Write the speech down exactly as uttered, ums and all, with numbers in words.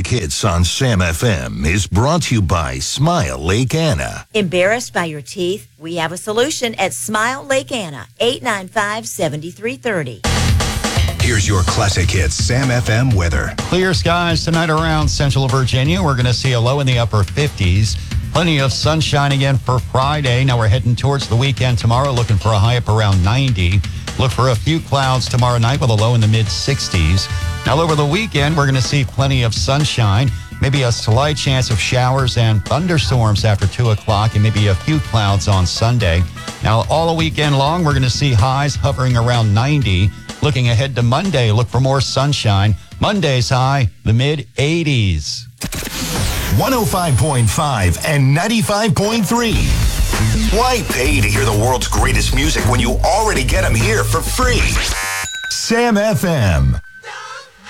Classic Hits on Sam F M is brought to you by Smile Lake Anna. Embarrassed by your teeth? We have a solution at Smile Lake Anna, eight nine five, seven three three zero. Here's your Classic Hits Sam F M weather. Clear skies tonight around Central Virginia. We're going to see a low in the upper fifties. Plenty of sunshine again for Friday. Now we're heading towards the weekend tomorrow, looking for a high up around ninety. Look for a few clouds tomorrow night with a low in the mid sixties. Now over the weekend, we're going to see plenty of sunshine, maybe a slight chance of showers and thunderstorms after two o'clock, and maybe a few clouds on Sunday. Now all weekend long, we're going to see highs hovering around ninety. Looking ahead to Monday, look for more sunshine. Monday's high, the mid eighties. one oh five point five and ninety-five point three. Why pay to hear the world's greatest music when you already get them here for free? Sam F M.